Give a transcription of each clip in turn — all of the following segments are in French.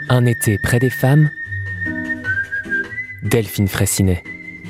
Un été près des femmes, Delphine Fraissinet.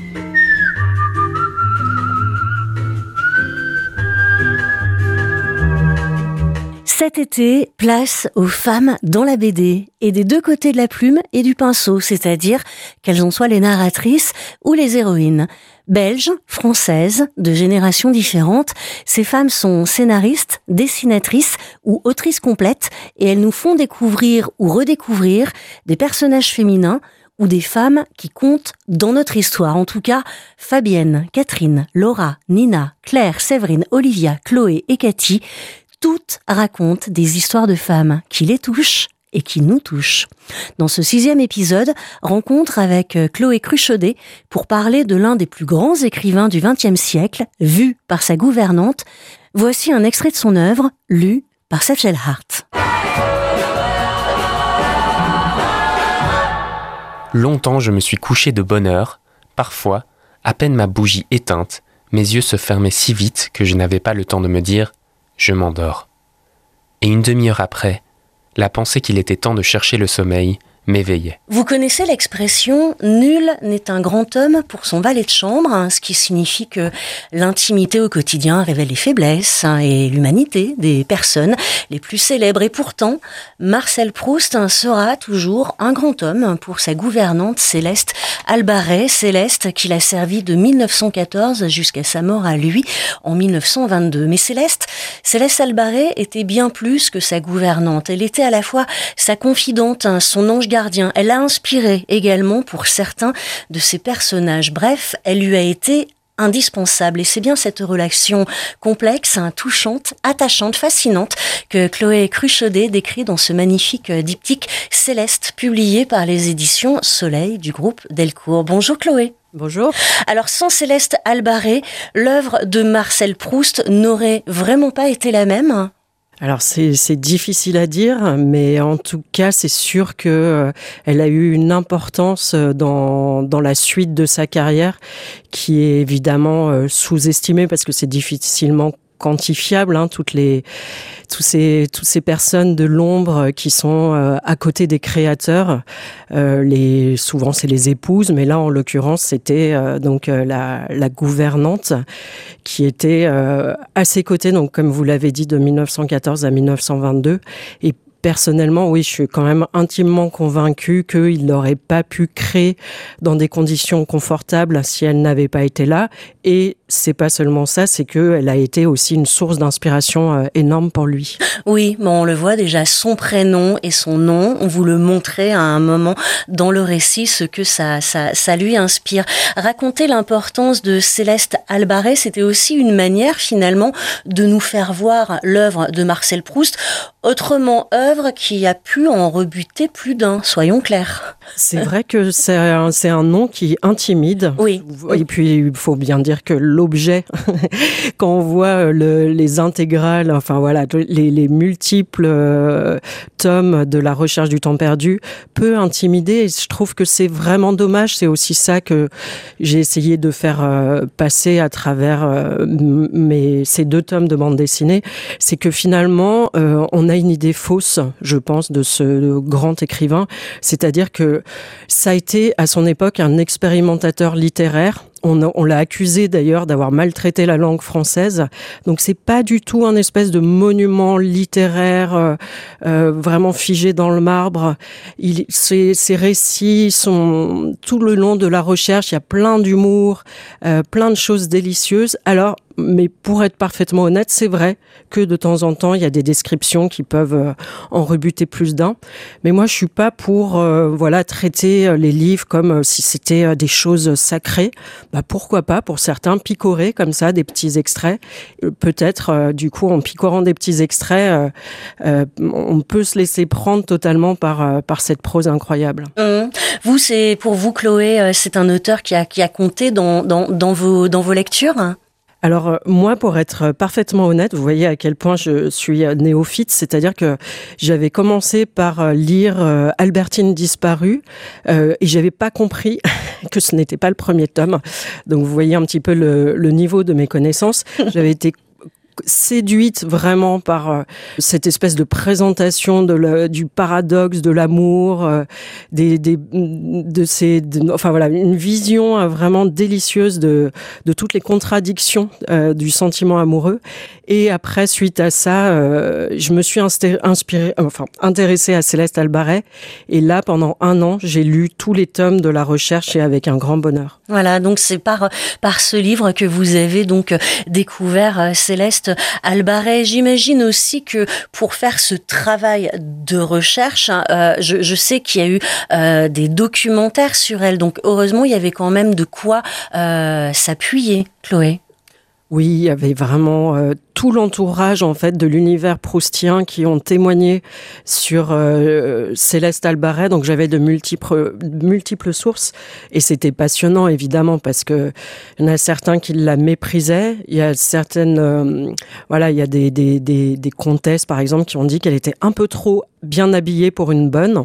Cet été, place aux femmes dans la BD, et des deux côtés de la plume et du pinceau, c'est-à-dire qu'elles en soient les narratrices ou les héroïnes. Belges, françaises, de générations différentes, ces femmes sont scénaristes, dessinatrices ou autrices complètes, et elles nous font découvrir ou redécouvrir des personnages féminins ou des femmes qui comptent dans notre histoire. En tout cas, Fabienne, Catherine, Laura, Nina, Claire, Séverine, Olivia, Chloé et Cathy, toutes racontent des histoires de femmes qui les touchent et qui nous touchent. Dans ce 6e épisode, rencontre avec Chloé Cruchaudet pour parler de l'un des plus grands écrivains du XXe siècle, vu par sa gouvernante. Voici un extrait de son œuvre, lu par Sefjel Hart. Longtemps, je me suis couché de bonne heure. Parfois, à peine ma bougie éteinte, mes yeux se fermaient si vite que je n'avais pas le temps de me dire « je m'endors ». Et une demi-heure après, la pensée qu'il était temps de chercher le sommeil m'éveillait. Vous connaissez l'expression « nul n'est un grand homme pour son valet de chambre », ce qui signifie que l'intimité au quotidien révèle les faiblesses et l'humanité des personnes les plus célèbres. Et pourtant, Marcel Proust sera toujours un grand homme pour sa gouvernante Céleste Albaret. Céleste qui l'a servi de 1914 jusqu'à sa mort à lui en 1922. Mais Céleste Albaret était bien plus que sa gouvernante. Elle était à la fois sa confidente, son ange gardien. Elle a inspiré également pour certains de ses personnages. Bref, elle lui a été indispensable. Et c'est bien cette relation complexe, touchante, attachante, fascinante que Chloé Cruchaudet décrit dans ce magnifique diptyque Céleste, publié par les éditions Soleil du groupe Delcourt. Bonjour Chloé. Bonjour. Alors sans Céleste Albaret, l'œuvre de Marcel Proust n'aurait vraiment pas été la même ? Alors c'est difficile à dire, mais en tout cas c'est sûr que elle a eu une importance dans la suite de sa carrière qui est évidemment sous-estimée parce que c'est difficilement quantifiable, toutes ces personnes de l'ombre qui sont à côté des créateurs. Souvent c'est les épouses, mais là en l'occurrence c'était la gouvernante qui était à ses côtés, donc comme vous l'avez dit, de 1914 à 1922. Et personnellement, oui, je suis quand même intimement convaincue qu'il n'aurait pas pu créer dans des conditions confortables si elle n'avait pas été là. Et c'est pas seulement ça, c'est qu'elle a été aussi une source d'inspiration énorme pour lui. Oui, on le voit déjà, son prénom et son nom, on vous le montrait à un moment dans le récit, ce que ça lui inspire. Raconter l'importance de Céleste Albaret, c'était aussi une manière finalement de nous faire voir l'œuvre de Marcel Proust, autrement œuvre qui a pu en rebuter plus d'un, soyons clairs. C'est vrai que c'est un nom qui intimide. Oui. Et puis il faut bien dire que l'objet, quand on voit les intégrales, enfin voilà, les multiples tomes de la recherche du temps perdu, peut intimider. Et je trouve que c'est vraiment dommage. C'est aussi ça que j'ai essayé de faire passer à travers ces 2 tomes de bande dessinée. C'est que finalement, on a une idée fausse, je pense, de ce grand écrivain. C'est-à-dire que ça a été, à son époque, un expérimentateur littéraire. On l'a accusé d'ailleurs d'avoir maltraité la langue française. Donc c'est pas du tout un espèce de monument littéraire vraiment figé dans le marbre. Ses récits sont tout le long de la recherche. Il y a plein d'humour, plein de choses délicieuses. Alors, mais pour être parfaitement honnête, c'est vrai que de temps en temps, il y a des descriptions qui peuvent en rebuter plus d'un. Mais moi, je suis pas pour traiter les livres comme si c'était des choses sacrées. Pourquoi pas, pour certains, picorer comme ça des petits extraits. Peut-être, du coup, en picorant des petits extraits, on peut se laisser prendre totalement par cette prose incroyable. Pour vous, Chloé, c'est un auteur qui a compté dans vos lectures ? Alors moi, pour être parfaitement honnête, vous voyez à quel point je suis néophyte, c'est-à-dire que j'avais commencé par lire Albertine disparue et j'avais pas compris que ce n'était pas le premier tome. Donc vous voyez un petit peu le niveau de mes connaissances. J'avais été séduite vraiment par cette espèce de présentation du paradoxe de l'amour, enfin voilà, une vision vraiment délicieuse de toutes les contradictions du sentiment amoureux. Et après, suite à ça, je me suis intéressée à Céleste Albaret. Et là, pendant 1 an, j'ai lu tous les tomes de La Recherche et avec un grand bonheur. Voilà, donc c'est par ce livre que vous avez donc découvert Céleste Albaret. J'imagine aussi que pour faire ce travail de recherche, je sais qu'il y a eu des documentaires sur elle. Donc heureusement, il y avait quand même de quoi s'appuyer, Chloé. Oui, il y avait vraiment tout l'entourage en fait de l'univers proustien qui ont témoigné sur Céleste Albaret. Donc j'avais de multiples sources et c'était passionnant évidemment parce que il y en a certains qui la méprisaient. Il y a certaines, il y a des comtesses par exemple qui ont dit qu'elle était un peu trop bien habillée pour une bonne.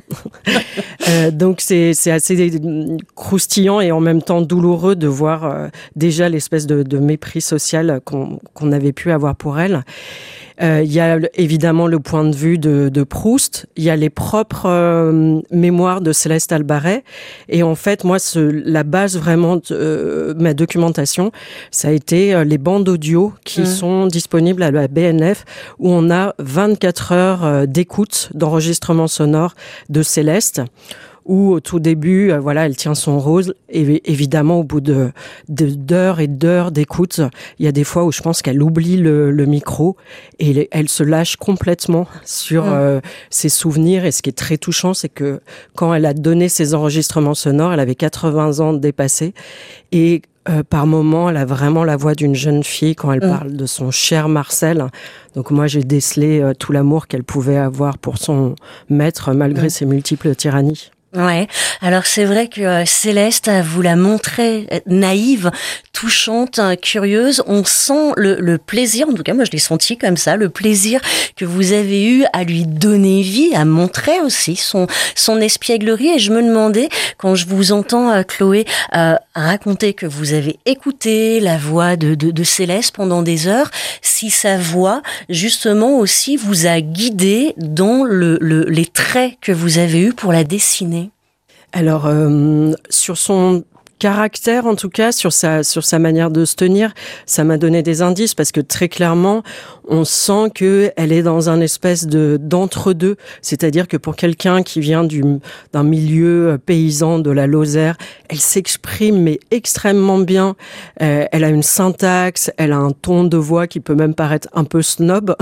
Donc c'est assez croustillant et en même temps douloureux de voir déjà l'espèce de mépris social qu'on avait pu avoir pour elle. Il y a évidemment le point de vue de Proust, il y a les propres mémoires de Céleste Albaret, et en fait moi la base vraiment de ma documentation, ça a été les bandes audio qui sont disponibles à la BNF, où on a 24 heures d'écoute, d'enregistrement sonore de Céleste, où au tout début, elle tient son rôle, et évidemment au bout d'heures et d'heures d'écoute, il y a des fois où je pense qu'elle oublie le micro et elle se lâche complètement sur ses souvenirs. Et ce qui est très touchant, c'est que quand elle a donné ses enregistrements sonores, elle avait 80 ans dépassés, et par moments, elle a vraiment la voix d'une jeune fille quand elle parle de son cher Marcel. Donc moi, j'ai décelé tout l'amour qu'elle pouvait avoir pour son maître, malgré ses multiples tyrannies. Ouais. Alors c'est vrai que Céleste, vous la montrez naïve, touchante, curieuse. On sent le plaisir, en tout cas moi je l'ai senti comme ça, le plaisir que vous avez eu à lui donner vie, à montrer aussi son espièglerie. Et je me demandais, quand je vous entends Chloé raconter que vous avez écouté la voix de Céleste pendant des heures, si sa voix justement aussi vous a guidé dans les traits que vous avez eus pour la dessiner. Alors, sur son caractère, en tout cas, sur sa manière de se tenir, ça m'a donné des indices parce que très clairement, on sent que elle est dans un espèce d'entre-deux. C'est-à-dire que pour quelqu'un qui vient d'un milieu paysan de la Lozère, elle s'exprime mais extrêmement bien. Elle a une syntaxe, elle a un ton de voix qui peut même paraître un peu snob.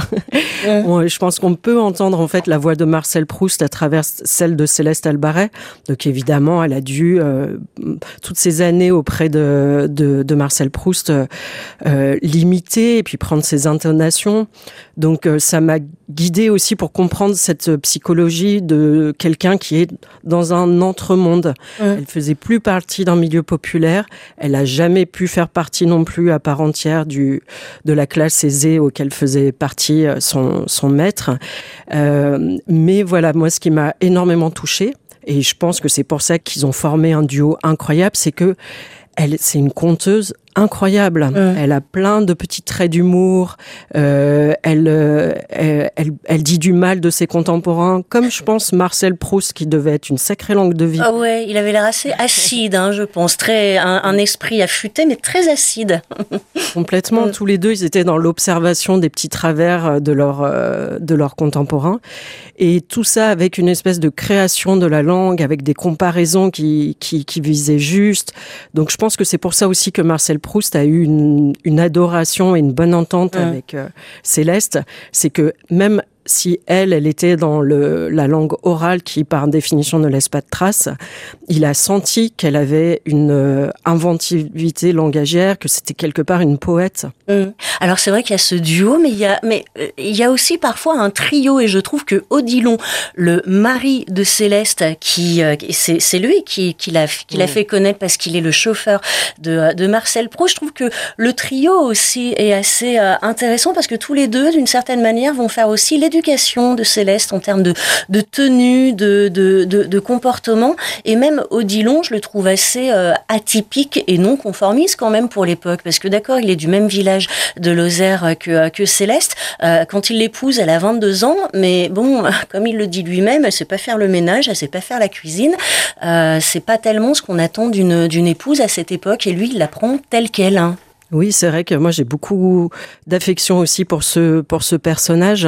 Je pense qu'on peut entendre en fait la voix de Marcel Proust à travers celle de Céleste Albaret. Donc évidemment, elle a dû toutes ces années auprès de Marcel Proust l'imiter et puis prendre ses intonations. Donc ça m'a guidée aussi pour comprendre cette psychologie de quelqu'un qui est dans un entre-monde. Elle faisait plus partie d'un milieu populaire, elle a jamais pu faire partie non plus à part entière de la classe aisée auquel faisait partie son maître. Mais voilà, moi ce qui m'a énormément touchée, et je pense que c'est pour ça qu'ils ont formé un duo incroyable, c'est que c'est une conteuse incroyable. Elle a plein de petits traits d'humour. Elle dit du mal de ses contemporains, comme je pense Marcel Proust, qui devait être une sacrée langue de vie. Ah ouais, il avait l'air assez acide, je pense. Un esprit affûté, mais très acide. Complètement. Tous les deux, ils étaient dans l'observation des petits travers de leurs contemporains. Et tout ça avec une espèce de création de la langue, avec des comparaisons qui visaient juste. Donc je pense que c'est pour ça aussi que Marcel Proust a eu une adoration et une bonne entente avec Céleste. C'est que même si elle était dans la langue orale qui, par définition, ne laisse pas de traces, il a senti qu'elle avait une inventivité langagière, que c'était quelque part une poète. Alors c'est vrai qu'il y a ce duo, mais il y a aussi parfois un trio, et je trouve que Odilon, le mari de Céleste, c'est lui qui l'a fait connaître parce qu'il est le chauffeur de Marcel Proust. Je trouve que le trio aussi est assez intéressant parce que tous les deux, d'une certaine manière, vont faire aussi les d'éducation de Céleste en termes de tenue, de comportement. Et même Odilon, je le trouve assez atypique et non conformiste quand même pour l'époque. Parce que d'accord, il est du même village de Lozère que Céleste. Quand il l'épouse, elle a 22 ans. Mais bon, comme il le dit lui-même, elle sait pas faire le ménage, elle sait pas faire la cuisine. C'est pas tellement ce qu'on attend d'une épouse à cette époque. Et lui, il la prend telle qu'elle. Hein. Oui, c'est vrai que moi j'ai beaucoup d'affection aussi pour ce personnage.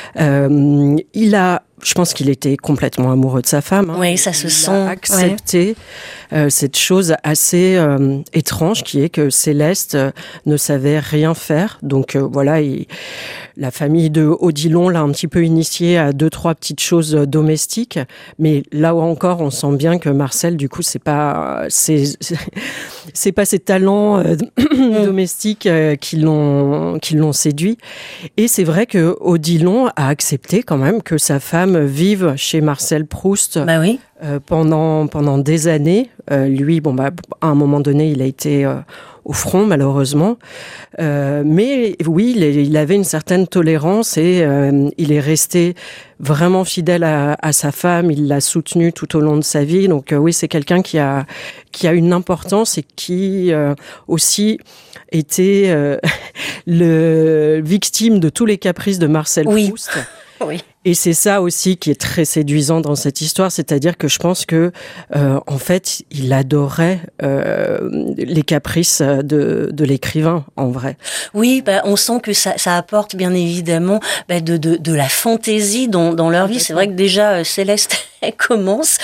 Je pense qu'il était complètement amoureux de sa femme. Hein. Oui, ça se sent. Il a accepté cette chose assez étrange qui est que Céleste ne savait rien faire. Donc voilà, la famille de Odilon l'a un petit peu initié à 2-3 petites choses domestiques. Mais là encore, on sent bien que Marcel, du coup, c'est pas ses talents domestiques qui l'ont séduit. Et c'est vrai que Odilon a accepté quand même que sa femme vive chez Marcel Proust. Bah oui. Pendant des années. Lui, à un moment donné, il a été au front, malheureusement. Mais oui, il avait une certaine tolérance et il est resté vraiment fidèle à sa femme. Il l'a soutenue tout au long de sa vie. Donc oui, c'est quelqu'un qui a une importance et qui aussi était le victime de tous les caprices de Marcel Proust. Oui. Et c'est ça aussi qui est très séduisant dans cette histoire, c'est-à-dire que je pense que, en fait, il adorait les caprices de l'écrivain, en vrai. Oui, on sent que ça apporte bien évidemment de la fantaisie dans leur vie. C'est vrai que déjà Céleste elle commence.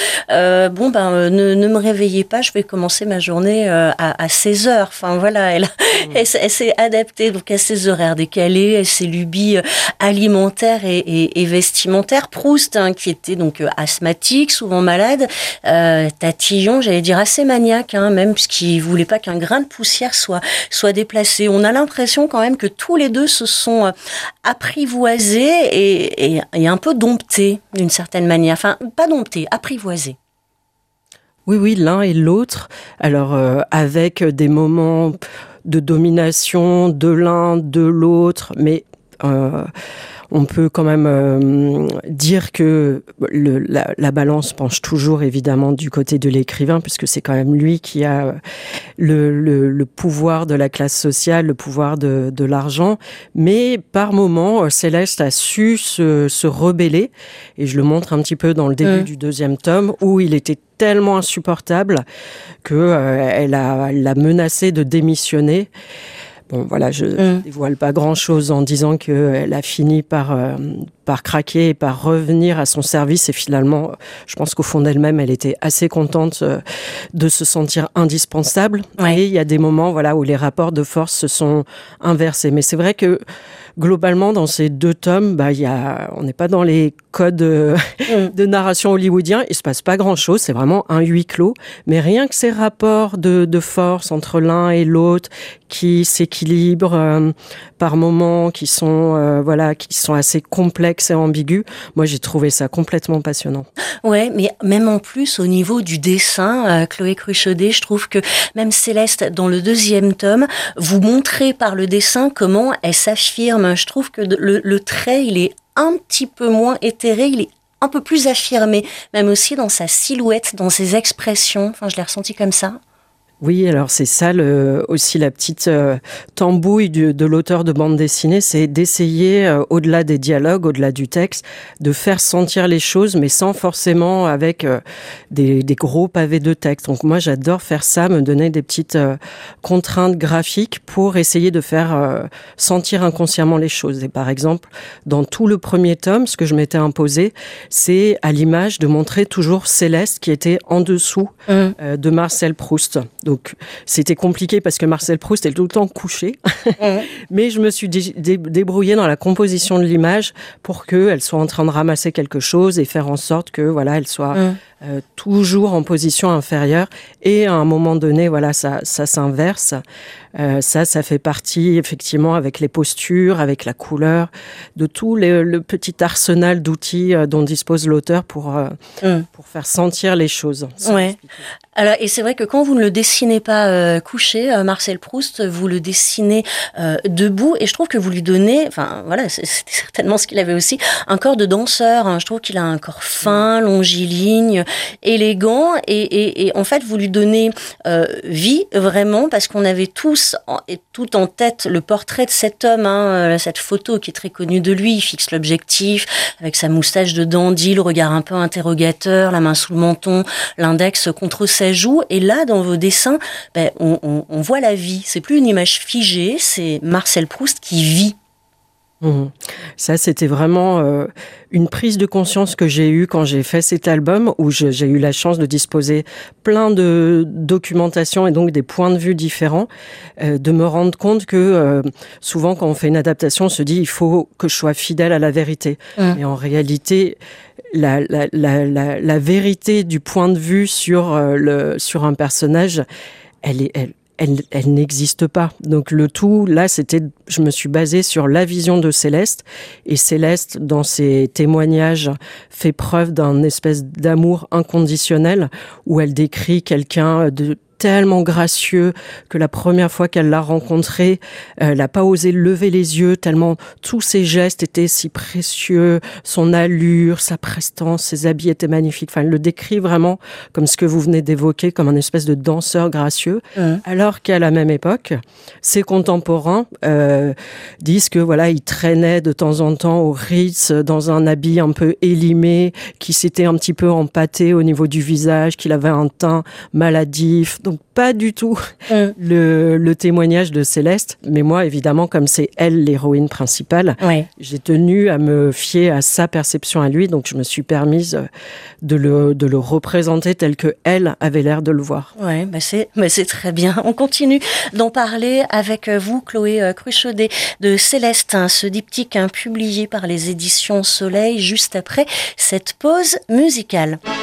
Ne me réveillez pas, je vais commencer ma journée à 16h. Enfin voilà, elle s'est adaptée donc à ses horaires décalés, à ses lubies alimentaires et vestimentaires. Proust, hein, qui était donc asthmatique, souvent malade, tatillon, j'allais dire assez maniaque, hein, même puisqu'il voulait pas qu'un grain de poussière soit déplacé. On a l'impression quand même que tous les deux se sont apprivoisés et un peu domptés d'une certaine manière. Enfin, pas domptés, apprivoisés. Oui, l'un et l'autre. Alors, avec des moments de domination de l'un, de l'autre, mais on peut quand même dire que la balance penche toujours évidemment du côté de l'écrivain, puisque c'est quand même lui qui a le pouvoir de la classe sociale, le pouvoir de l'argent. Mais par moments, Céleste a su se rebeller, et je le montre un petit peu dans le début du 2e tome, où il était tellement insupportable qu'elle l'a menacé de démissionner. Bon, voilà, je dévoile pas grand-chose en disant qu'elle a fini par craquer et par revenir à son service. Et finalement, je pense qu'au fond d'elle-même, elle était assez contente de se sentir indispensable. Ouais. Et il y a des moments, voilà, où les rapports de force se sont inversés. Mais c'est vrai que globalement, dans ces 2 tomes, on n'est pas dans les codes de narration hollywoodien. Il se passe pas grand-chose. C'est vraiment un huis clos. Mais rien que ces rapports de force entre l'un et l'autre qui s'équilibrent par moments, qui sont assez complexes et ambigus. Moi, j'ai trouvé ça complètement passionnant. Ouais, mais même en plus au niveau du dessin, Chloé Cruchaudet, je trouve que même Céleste, dans le 2e tome, vous montrez par le dessin comment elle s'affirme. Je trouve que le trait, il est un petit peu moins éthéré, il est un peu plus affirmé, même aussi dans sa silhouette, dans ses expressions. Enfin, je l'ai ressenti comme ça. Oui, alors c'est ça aussi la petite tambouille de l'auteur de bande dessinée, c'est d'essayer, au-delà des dialogues, au-delà du texte, de faire sentir les choses, mais sans forcément avec des gros pavés de texte. Donc moi, j'adore faire ça, me donner des petites contraintes graphiques pour essayer de faire sentir inconsciemment les choses. Et par exemple, dans tout le 1er tome, ce que je m'étais imposé, c'est à l'image de montrer toujours Céleste qui était en dessous de Marcel Proust. Donc, c'était compliqué parce que Marcel Proust est tout le temps couché. Mais je me suis débrouillée dans la composition de l'image pour qu'elle soit en train de ramasser quelque chose et faire en sorte que, voilà, elle soit toujours en position inférieure. Et à un moment donné, voilà, ça s'inverse. Ça fait partie, effectivement, avec les postures, avec la couleur, de tout le petit arsenal d'outils dont dispose l'auteur pour faire sentir les choses. Ouais. Alors, et c'est vrai que quand vous ne le dessinez pas couché, Marcel Proust, vous le dessinez debout, et je trouve que vous lui donnez, enfin voilà, c'était certainement ce qu'il avait aussi, un corps de danseur. Hein. Je trouve qu'il a un corps fin, longiligne, élégant, et en fait vous lui donnez vie vraiment, parce qu'on avait tous tout en tête le portrait de cet homme, hein, cette photo qui est très connue de lui. Il fixe l'objectif avec sa moustache de dandy, le regard un peu interrogateur, la main sous le menton, l'index contre sa joue. Et là, dans vos dessins, on voit la vie. C'est plus une image figée, c'est Marcel Proust qui vit. Ça, c'était vraiment une prise de conscience que j'ai eue quand j'ai fait cet album, où j'ai eu la chance de disposer plein de documentation et donc des points de vue différents, de me rendre compte que souvent quand on fait une adaptation, on se dit il faut que je sois fidèle à la vérité. Et en réalité, la vérité du point de vue sur un personnage, elle n'existe pas. Donc le tout, là, je me suis basée sur la vision de Céleste. Et Céleste, dans ses témoignages, fait preuve d'un espèce d'amour inconditionnel, où elle décrit quelqu'un de tellement gracieux que la première fois qu'elle l'a rencontré, elle n'a pas osé lever les yeux, tellement tous ses gestes étaient si précieux, son allure, sa prestance, ses habits étaient magnifiques. Enfin, elle le décrit vraiment comme ce que vous venez d'évoquer, comme un espèce de danseur gracieux. Alors qu'à la même époque, ses contemporains disent que voilà, il traînait de temps en temps au Ritz dans un habit un peu élimé, qui s'était un petit peu empâté au niveau du visage, qu'il avait un teint maladif. Donc pas du tout le témoignage de Céleste, mais moi évidemment, comme c'est elle l'héroïne principale, j'ai tenu à me fier à sa perception à lui, donc je me suis permise de le représenter tel que elle avait l'air de le voir. Ouais, c'est très bien. On continue d'en parler avec vous, Chloé Cruchaudet, de Céleste, ce diptyque publié par les éditions Soleil juste après cette pause musicale.